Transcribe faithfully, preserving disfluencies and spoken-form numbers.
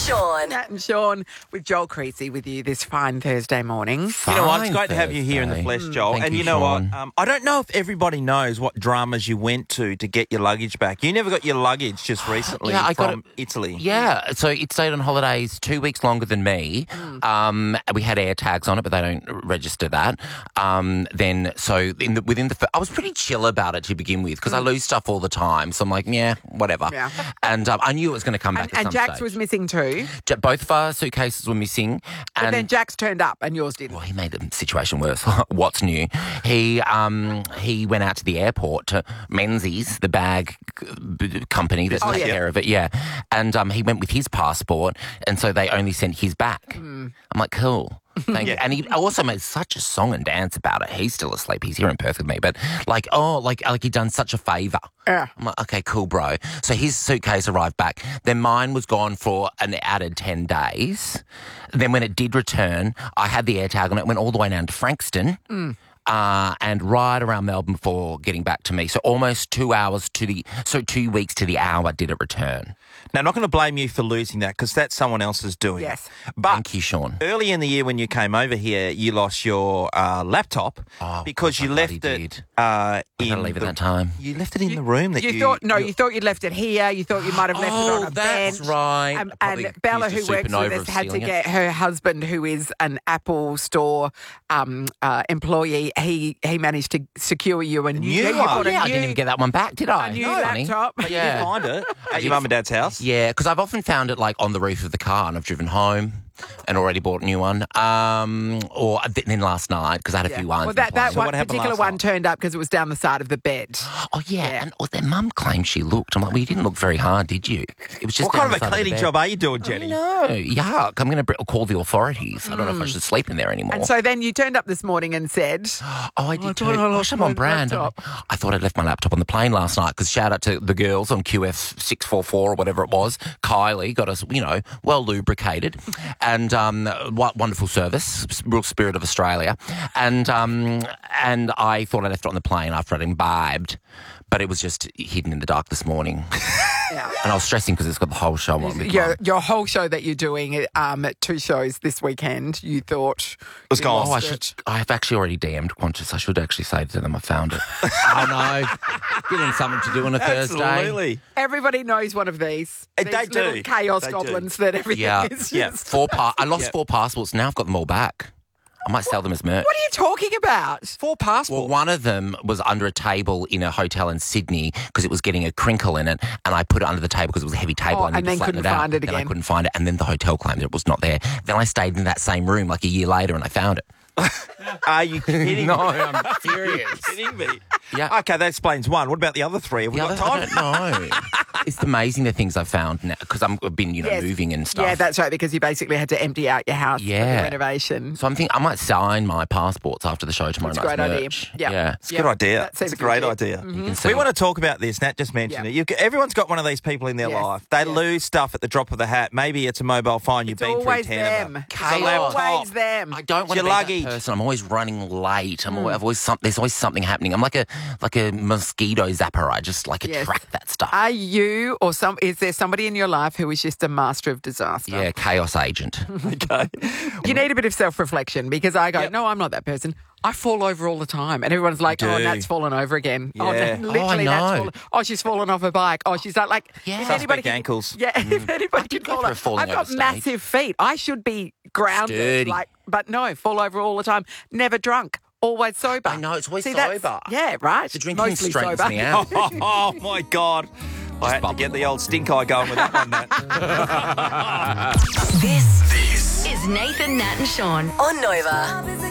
Sean. Nat and Sean with Joel Creasy with you this fine Thursday morning. You know what? It's Fine great to have you here in the Thursday. flesh, Joel. Thank and you, you know Sean. what? Um, I don't know if everybody knows what dramas you went to to get your luggage back. You never got your luggage just recently Yeah, I got from Italy. Yeah, so it stayed on holidays two weeks longer than me. Um, we had air tags on it, but they don't register that. Um, then, so in the, within the, fir- I was pretty chill about it to begin with because I lose stuff all the time. So I'm like, yeah, whatever. Yeah. And um, I knew it was going to come back And, at and some Jax stage. was missing too. Ja- Both of our suitcases were missing. But And then Jax turned up and yours didn't. well, he made the situation worse. What's new? He um he went out to the airport to Menzies, the bag b- company that Oh, takes yeah. care of it. Yeah, and um he went with his passport, and so they only sent his back. I'm like, cool. Thank you. And he also made such a song and dance about it. He's still asleep. He's here in Perth with me, but like, oh, like like he done such a favour. Yeah. I'm like, okay, cool, bro. So his suitcase arrived back. Then mine was gone for an added ten days. Then when it did return, I had the air tag on it, went all the way down to Frankston. Uh, and right around Melbourne before getting back to me. So almost two hours to the, so two weeks to the hour did it return. Now, I'm not going to blame you for losing that because that's someone else's doing. Yes. But Thank you, Sean. early in the year when you came over here, you lost your uh, laptop Oh, because of you course I left bloody it did. uh, I in gotta leave it the, that time. You left it in the room that you, You thought no, you- you thought you'd left it here. You thought you might have left it on Oh, a that's bench. right. Um, I probably and Bella, who accused a works supernova with us, of had to stealing it. get her husband, who is an Apple Store um, uh, employee. He he managed to secure you a new. new you one. bought a Yeah, I new- didn't even get that one back, did I? a new No, honey. laptop. But Yeah. you did find it at your mum and dad's house. Yeah, because I've often found it like on the roof of the car and I've driven home and already bought a new one. Um, or then last night because I had a Yeah. few ones. Well, that, that So one what happened particular last one night? turned up because it was down the side of the bed. Oh, yeah. Yeah. And oh, their mum claimed she looked. I'm like, well, you didn't look very hard, did you? It was just What down kind the of a side the cleaning bed. job are you doing, Jenny? No, yuck. I'm going to call the authorities. I don't know if I should sleep in there anymore. And so then you turned up this morning and said, Oh, I did I too. thought I Gosh, lost I'm on my brand. laptop. I thought I'd left my laptop on the plane last night because shout out to the girls on Q F six four four or whatever it was. Kylie got us, you know, well lubricated and um, what wonderful service, real spirit of Australia. And um, and I thought I left it on the plane after I'd imbibed, but it was just hidden in the dark this morning. yeah. And I was stressing because it's got the whole show on. with Your, Mum. your whole show that you're doing, um, two shows this weekend, you thought was you gone. Oh, I lost should. it. I've actually already D M'd Qantas. I should actually say to them I found it. Oh no, give them something to do on a Thursday. Absolutely. Everybody knows one of these. Uh, these they do. little chaos They do. goblins that everything Yeah. is Yeah. just... Four pa- I lost Yep. four passports. Now I've got them all back. I might sell them as merch. What are you talking about? Four passports. Well, one of them was under a table in a hotel in Sydney because it was getting a crinkle in it, and I put it under the table because it was a heavy table. Oh, I needed and to then flatten couldn't it out. find it Then I again. couldn't find it, and then the hotel claimed it was not there. Then I stayed in that same room like a year later, and I found it. Are you kidding No, me? I'm serious. kidding me? Yeah. Okay, that explains one. What about the other three? Have we Yeah, got I time? don't know. It's amazing the things I've found now because I've been, you know, Yes. moving and stuff. Yeah, that's right, because you basically had to empty out your house for Yeah. the renovation. So I'm thinking I might sign my passports after the show tomorrow That's a night. great idea. Merch. Yeah. Yeah. It's a good idea. That It's seems a great legit. idea. You can We sell want to talk about this. Nat just mentioned Yeah. it. You've, everyone's got one of these people in their Yes. life. They Yes. lose stuff at the drop of the hat. Maybe it's a mobile phone. You've It's been always through ten them. of them. It's It's a laptop. always them. I don't want Your to be luggage. that person. I'm always running late. I'm always, I've always some, there's always something happening. I'm like a like a mosquito zapper. I just like Yes. attract that stuff. Are you or some? Is there somebody in your life who is just a master of disaster? yeah, chaos agent. Okay. You need a bit of self-reflection because I go, Yep. no, I'm not that person. I fall over all the time. And everyone's like, You oh, do. Nat's fallen over again. Oh, Yeah. Nat, Oh, literally, I Nat's know. fallen. Oh, she's fallen off her bike. Oh, she's like, like Yeah. if Suspect anybody can, ankles. Yeah, if anybody did can go fall through a over. falling I've got over stage. massive feet. I should be grounded. Sturdy. Like, but no, fall over all the time. Never drunk. Always sober. I know, it's always See, that's- sober. Yeah, right. The drinking Mostly straightens sober. me out. Oh, my God. I had to bubble. get the old stink eye going with that one, Nat. This, this is Nathan, Nat and Sean on Nova.